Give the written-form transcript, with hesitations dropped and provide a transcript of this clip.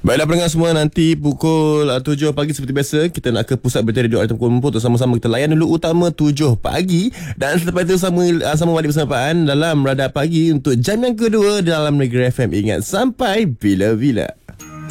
Baiklah pendengar semua, nanti pukul 7 pagi seperti biasa kita nak ke pusat berita radio Kuala Lumpur untuk sama-sama kita layan dulu utama 7 pagi, dan selepas itu sama balik bersama Pak An dalam Radar Pagi untuk jam yang kedua dalam Negeri FM. Ingat, sampai bila-bila.